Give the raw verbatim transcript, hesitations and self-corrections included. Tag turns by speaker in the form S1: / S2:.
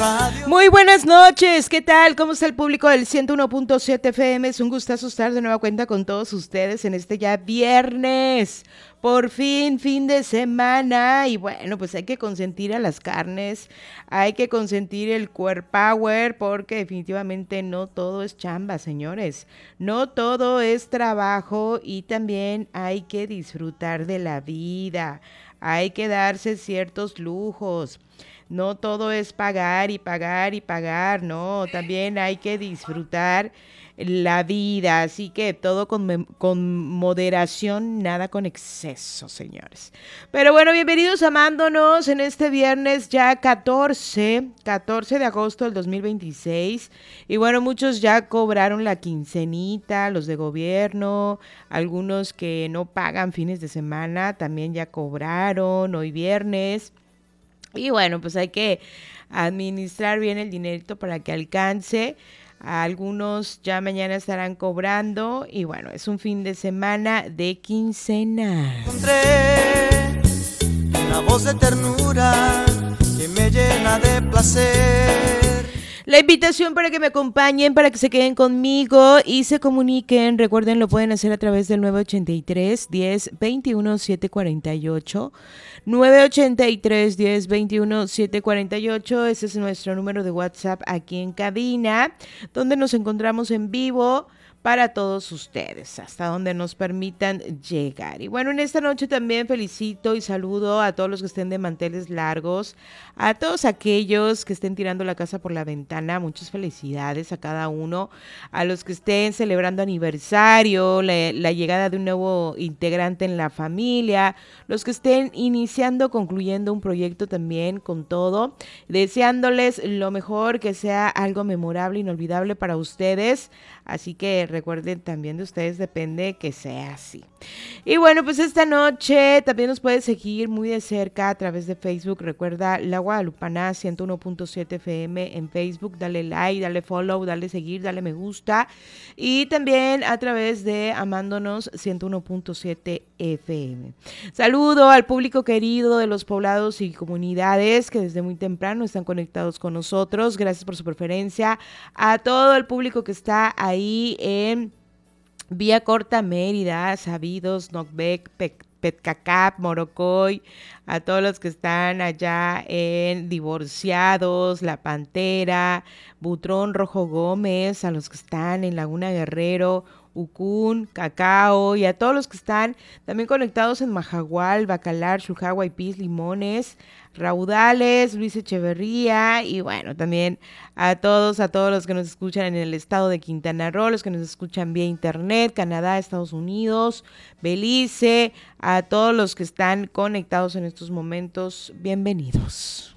S1: Muy buenas noches, ¿qué tal? ¿Cómo está el público del ciento uno punto siete F M? Es un gustazo estar de nueva cuenta con todos ustedes en este ya viernes. Por fin, fin de semana. Y bueno, pues hay que consentir a las carnes, hay que consentir el core power, porque definitivamente no todo es chamba, señores. No todo es trabajo y también hay que disfrutar de la vida. Hay que darse ciertos lujos. No todo es pagar y pagar y pagar, no, también hay que disfrutar la vida, así que todo con, con moderación, nada con exceso, señores. Pero bueno, bienvenidos amándonos en este viernes ya catorce, catorce de agosto del dos mil veintiséis. Y bueno, muchos ya cobraron la quincenita, los de gobierno, algunos que no pagan fines de semana también ya cobraron hoy viernes. Y bueno, pues hay que administrar bien el dinerito para que alcance. Algunos ya mañana estarán cobrando. Y bueno, es un fin de semana de quincena.
S2: Encontré una voz de ternura que me llena de placer.
S1: La invitación para que me acompañen, para que se queden conmigo y se comuniquen. Recuerden, lo pueden hacer a través del nueve ochenta y tres, diez, veintiuno, setecientos cuarenta y ocho. nueve ochenta y tres, diez, veintiuno, setecientos cuarenta y ocho. Ese es nuestro número de WhatsApp aquí en cabina, donde nos encontramos en vivo para todos ustedes, hasta donde nos permitan llegar. Y bueno, en esta noche también felicito y saludo a todos los que estén de manteles largos, a todos aquellos que estén tirando la casa por la ventana, muchas felicidades a cada uno, a los que estén celebrando aniversario, la, la llegada de un nuevo integrante en la familia, los que estén iniciando, concluyendo un proyecto también con todo, deseándoles lo mejor, que sea algo memorable, inolvidable para ustedes, así que recuerden, también de ustedes depende que sea así. Y bueno, pues esta noche también nos puedes seguir muy de cerca a través de Facebook. Recuerda La Guadalupana ciento uno punto siete F M en Facebook. Dale like, dale follow, dale seguir, dale me gusta. Y también a través de Amándonos ciento uno punto siete F M. Saludo al público querido de los poblados y comunidades que desde muy temprano están conectados con nosotros. Gracias por su preferencia. A todo el público que está ahí en Vía Corta Mérida, Sabidos, Nocbec, Petcacap, Morocoy, a todos los que están allá en Divorciados, La Pantera, Butrón, Rojo Gómez, a los que están en Laguna Guerrero, Ucún, Cacao, y a todos los que están también conectados en Majagual, Bacalar, Xujagua, Ipis, Limones, Raudales, Luis Echeverría, y bueno, también a todos, a todos los que nos escuchan en el estado de Quintana Roo, los que nos escuchan vía internet, Canadá, Estados Unidos, Belice, a todos los que están conectados en estos momentos, bienvenidos.